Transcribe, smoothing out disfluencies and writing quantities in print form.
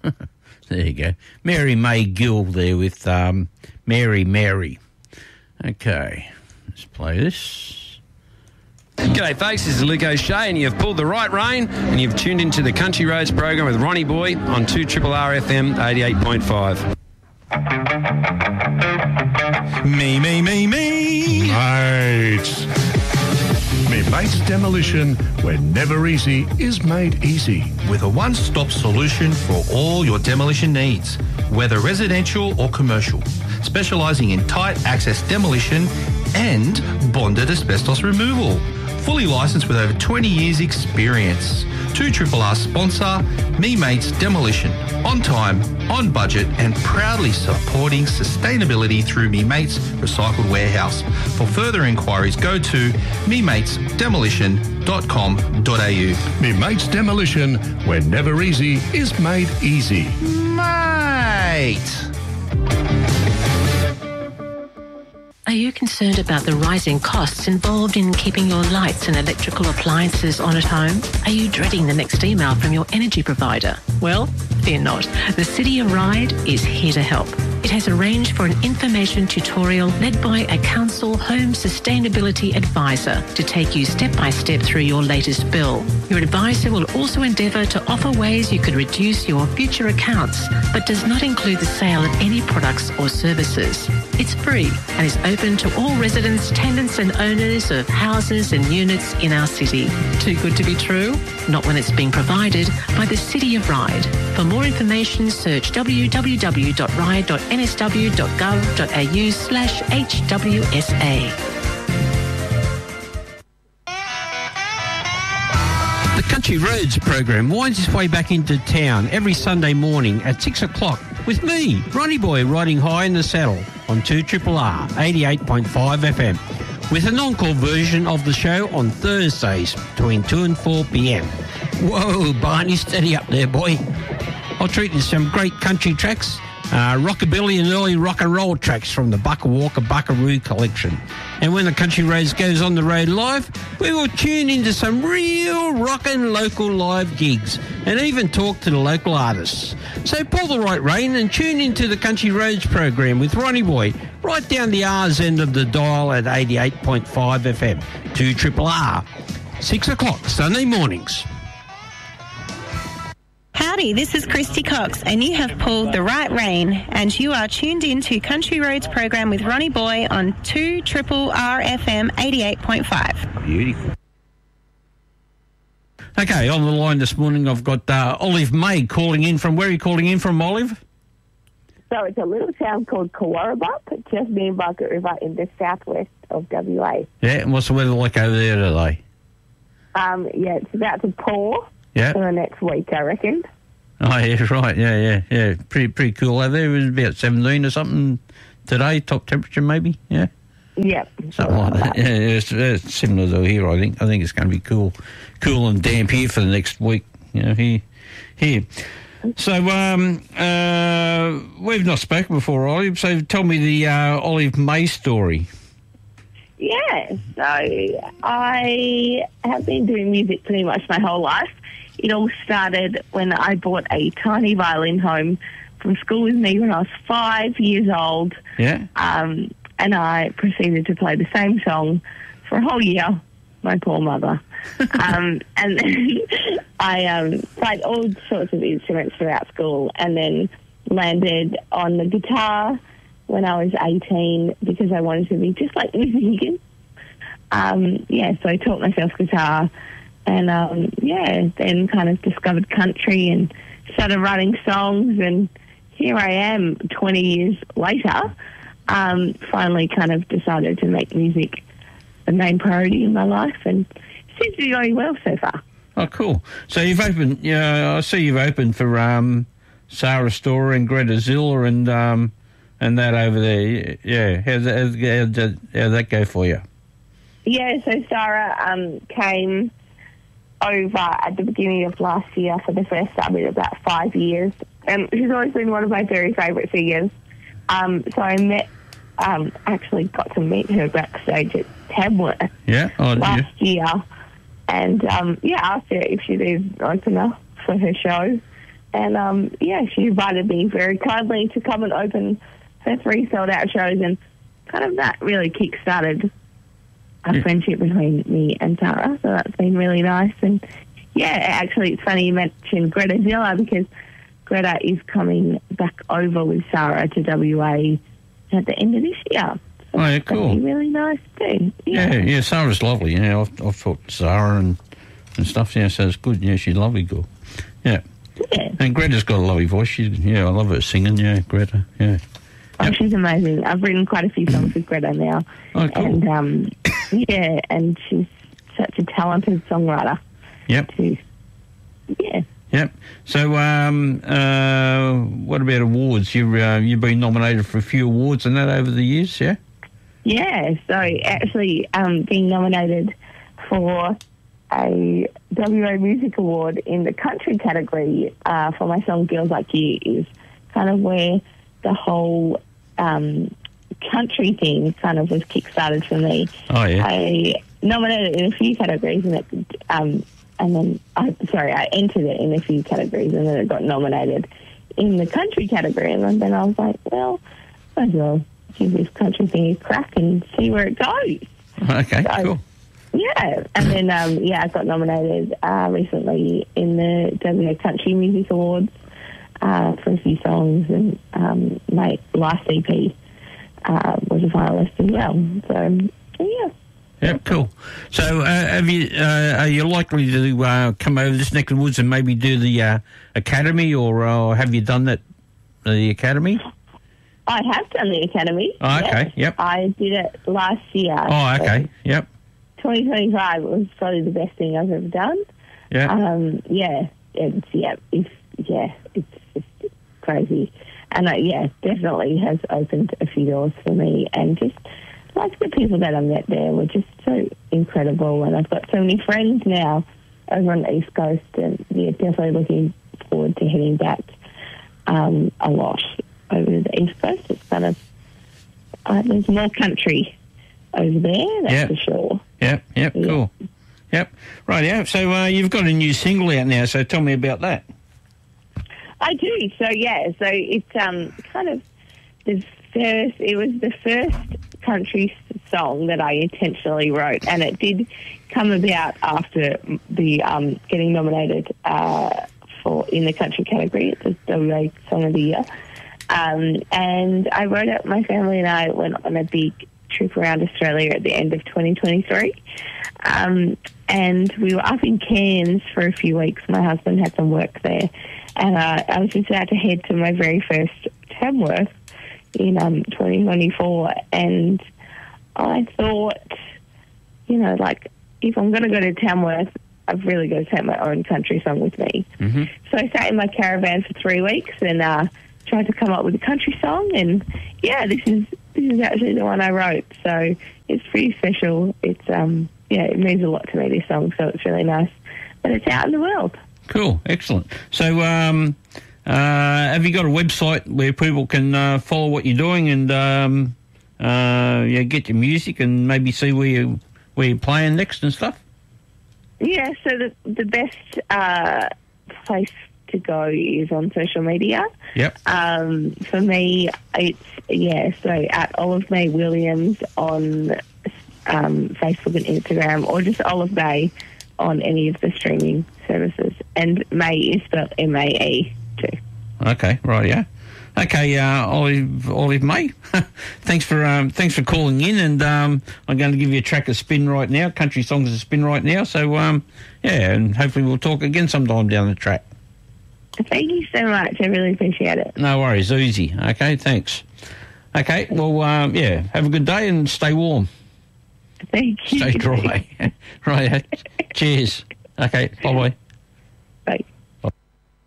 There you go. Mary May Gill there with Mary. Okay, let's play this. G'day folks, this is Luke O'Shea and you've pulled the right rein and you've tuned into the Country Roads program with Ronnie Boy on 2RRR FM 88.5. Me. Mates. Me Mates Demolition, where never easy is made easy. With a one-stop solution for all your demolition needs, whether residential or commercial, specialising in tight access demolition and bonded asbestos removal. Fully licensed with over 20 years experience. 2RRR sponsor, Me Mates Demolition. On time, on budget and proudly supporting sustainability through Me Mates Recycled Warehouse. For further inquiries, go to mematesdemolition.com.au. Me Mates Demolition, where never easy is made easy. Mate! Are you concerned about the rising costs involved in keeping your lights and electrical appliances on at home? Are you dreading the next email from your energy provider? Well, fear not. The City of Ryde is here to help. It has arranged for an information tutorial led by a council home sustainability advisor to take you step by step through your latest bill. Your advisor will also endeavour to offer ways you could reduce your future accounts, but does not include the sale of any products or services. It's free and is open to all residents, tenants and owners of houses and units in our city. Too good to be true? Not when it's being provided by the City of Ryde. For more information, search www.ryde.nsw.gov.au/HWSA. The Country Roads program winds its way back into town every Sunday morning at 6 o'clock with me, Ronnie Boy, riding high in the saddle on 2RRR 88.5 FM with an encore version of the show on Thursdays between 2 and 4 p.m. Whoa, Barney, steady up there, boy. I'll treat you to some great country tracks, rockabilly and early rock and roll tracks from the Bucka Walker Buckaroo collection. And when the Country Roads goes on the road live, we will tune into some real rockin' local live gigs and even talk to the local artists. So pull the right rein and tune into the Country Roads program with Ronnie Boy right down the R's end of the dial at 88.5 FM, 2RRR, 6 o'clock Sunday mornings. Howdy, this is Christy Cox and you have pulled the right rein and you are tuned in to Country Roads program with Ronnie Boy on 2RRR FM 88.5. Beautiful. Okay, on the line this morning I've got Olive May calling in from, where are you calling in from, Olive? So it's a little town called Kawarrabup, just near Bucket River in the southwest of WA. Yeah, and what's the weather like over there today? Yeah, it's about to pour. Yeah. For the next week, I reckon. Oh, yeah, right. Yeah. Pretty cool over there. It was about 17 or something today, top temperature maybe, yeah? Yep. Something like that. Yeah, it's similar to here, I think. I think it's going to be cool and damp here for the next week, you know, here. So, we've not spoken before, Olive, so tell me the Olive May story. Yeah, so I have been doing music pretty much my whole life. It all started when I bought a tiny violin home from school with me when I was 5 years old. Yeah. And I proceeded to play the same song for a whole year, my poor mother. And then I played all sorts of instruments throughout school and then landed on the guitar when I was 18 because I wanted to be just like Miss Higgins. So I taught myself guitar and, then kind of discovered country and started writing songs, and here I am 20 years later, finally kind of decided to make music the main priority in my life, and it seems to be going well so far. Oh, cool. So you've opened, I see you've opened for Sarah Storer and Greta Zilla and that over there. Yeah, how'd that go for you? Yeah, so Sarah came over at the beginning of last year for the first time in about 5 years. And she's always been one of my very favourite singers. So I actually got to meet her backstage at Tamworth last year. And, asked her if she'd be an opener for her show. And, she invited me very kindly to come and open her 3 sold-out shows, and kind of that really kick-started a friendship between me and Sarah, so that's been really nice. And, actually, it's funny you mentioned Greta Zilla, because Greta is coming back over with Sarah to WA at the end of this year. So oh, yeah, cool. That'd be really nice too. Yeah, Sarah's lovely. Yeah, I've taught Sarah and stuff. Yeah, so it's good. Yeah, she's a lovely girl. Yeah. And Greta's got a lovely voice. I love her singing. Yeah, Greta. Yeah. Oh, she's amazing. I've written quite a few songs with Greta now. Oh, cool. And and she's such a talented songwriter. Yep. Too. Yeah. Yep. So, what about awards? You've been nominated for a few awards and that over the years, yeah? Yeah. So actually, being nominated for a WA Music Award in the country category for my song "Girls Like You" is kind of where the whole country thing kind of was kick-started for me. Oh yeah. I nominated in a few categories, and then I entered it in a few categories, and then it got nominated in the country category, and then I was like, well, might as well give this country thing a crack and see where it goes. Okay, so, cool. Yeah, and then I got nominated recently in the WA Country Music Awards for a few songs, and my last EP was a finalist as well. So yeah. Yeah, cool. So, are you likely to come over this neck of the woods and maybe do the academy, or have you done that, the academy? I have done the academy. Oh, okay, yes. Yep. I did it last year. Oh, okay, yep. 2025 was probably the best thing I've ever done. Yeah. It's just crazy. And definitely has opened a few doors for me, and just like the people that I met there were just so incredible, and I've got so many friends now over on the East Coast, and definitely looking forward to heading back a lot over to the East Coast. It's kind of there's more country over there, that's for sure. Yep, cool. Yep, right, yeah. So you've got a new single out now, so tell me about that. I do. So it's kind of it was the first country song that I intentionally wrote, and it did come about after the getting nominated for in the country category at the WA Song of the Year. And I wrote it. My family and I went on a big trip around Australia at the end of 2023, and we were up in Cairns for a few weeks. My husband had some work there, and I was just about to head to my very first Tamworth in 2024, and I thought, if I'm going to go to Tamworth, I've really got to take my own country song with me. Mm-hmm. So I sat in my caravan for 3 weeks and tried to come up with a country song, and this is actually the one I wrote. So it's pretty special. It's it means a lot to me, this song, so it's really nice that it's out in the world. Cool, excellent. So have you got a website where people can follow what you're doing and get your music and maybe see where you're playing next and stuff? Yeah, so the best place to go is on social media. Yep. For me, it's so at Olive May Williams on Facebook and Instagram, or just Olive May on any of the streaming services. And May is spelled M-A-E too. Okay, right, yeah. Okay, Olive May, thanks for calling in, and I'm going to give you a track a spin right now. Country songs a spin right now. So and hopefully we'll talk again sometime down the track. Thank you so much. I really appreciate it. No worries, easy. Okay, thanks. Okay, well, have a good day and stay warm. Thank you. Stay dry. Right. Cheers. Okay, bye-bye.